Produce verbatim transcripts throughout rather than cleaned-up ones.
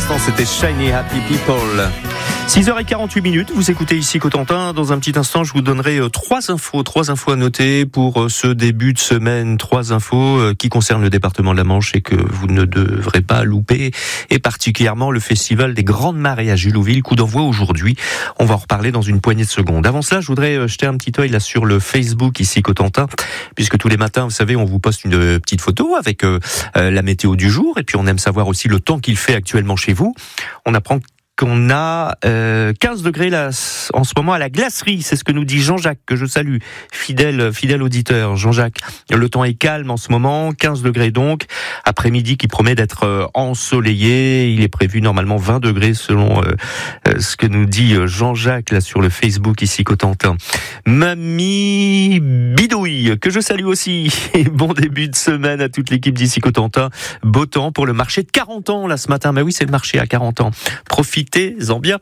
l'instant, c'était Shiny Happy People. six heures quarante-huit minutes, vous écoutez ici Cotentin. Dans un petit instant, je vous donnerai trois infos, trois infos à noter pour ce début de semaine. Trois infos qui concernent le département de la Manche et que vous ne devrez pas louper. Et particulièrement le festival des Grandes Marées à Julouville. Coup d'envoi aujourd'hui. On va en reparler dans une poignée de secondes. Avant cela, je voudrais jeter un petit œil là sur le Facebook ici Cotentin, puisque tous les matins, vous savez, on vous poste une petite photo avec euh, la météo du jour. Et puis on aime savoir aussi le temps qu'il fait actuellement chez vous. On apprend qu'on a euh, quinze degrés là, en ce moment à la glacerie. C'est ce que nous dit Jean-Jacques, que je salue, fidèle, fidèle auditeur. Jean-Jacques, le temps est calme en ce moment, quinze degrés donc. Après-midi qui promet d'être euh, ensoleillé. Il est prévu normalement vingt degrés selon euh, euh, ce que nous dit Jean-Jacques là sur le Facebook ici Cotentin. Mamie Bidouille, que je salue aussi. Et bon début de semaine à toute l'équipe d'ici Cotentin. Beau temps pour le marché de quarante ans là ce matin. Mais oui, c'est le marché à quarante ans. Profitez en bien.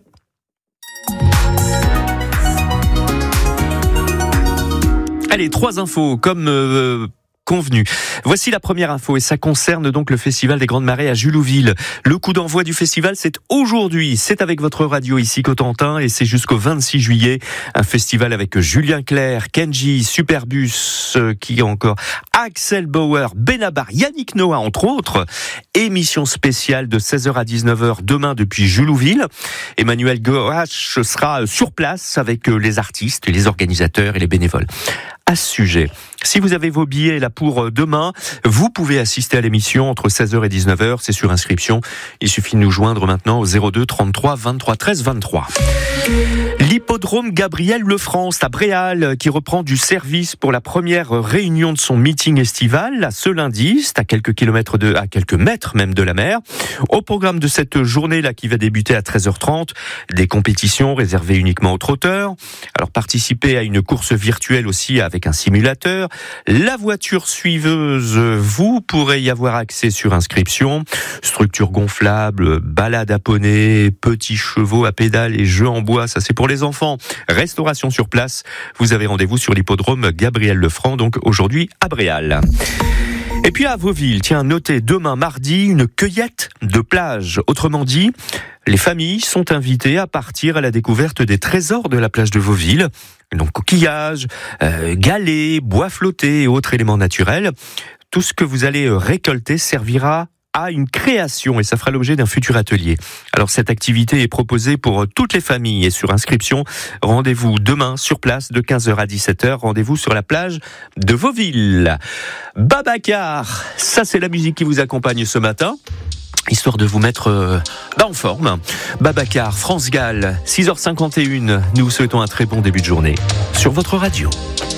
Allez, trois infos comme euh, convenu. Voici la première info et ça concerne donc le festival des Grandes Marées à Julouville. Le coup d'envoi du festival, c'est aujourd'hui. C'est avec votre radio ici Cotentin et c'est jusqu'au vingt-six juillet. Un festival avec Julien Clerc, Kenji, Superbus, euh, qui encore Axel Bauer, Benabar, Yannick Noah entre autres. Émission spéciale de seize heures à dix-neuf heures demain depuis Julouville. Emmanuel Gorache sera sur place avec les artistes, les organisateurs et les bénévoles. À ce sujet, si vous avez vos billets là pour demain, vous pouvez assister à l'émission entre seize heures et dix-neuf heures, c'est sur inscription. Il suffit de nous joindre maintenant au zéro deux trente-trois vingt-trois treize vingt-trois. L'hippodrome Gabriel Lefrance à Bréal qui reprend du service pour la première réunion de son meeting estival ce lundi, c'est à quelques kilomètres de, à quelques mètres même de la mer. Au programme de cette journée là qui va débuter à treize heures trente, des compétitions réservées uniquement aux trotteurs. Alors participez à une course virtuelle aussi avec un simulateur. La voiture suiveuse, vous pourrez y avoir accès sur inscription. Structure gonflable, balade à poney, petits chevaux à pédales et jeux en bois, ça c'est pour les enfants. Restauration sur place. Vous avez rendez-vous sur l'hippodrome Gabriel Lefrance, donc aujourd'hui à Bréal. Et puis à Vauville, tiens, notez demain mardi une cueillette de plage. Autrement dit, les familles sont invitées à partir à la découverte des trésors de la plage de Vauville. Donc coquillages, euh, galets, bois flottés et autres éléments naturels. Tout ce que vous allez récolter servira à une création et ça fera l'objet d'un futur atelier. Alors cette activité est proposée pour toutes les familles et sur inscription. Rendez-vous demain sur place de quinze heures à dix-sept heures. Rendez-vous sur la plage de Vauville. Babacar, ça c'est la musique qui vous accompagne ce matin. Histoire de vous mettre euh, en forme. Babacar, France Gall, six heures cinquante et une. Nous vous souhaitons un très bon début de journée sur votre radio.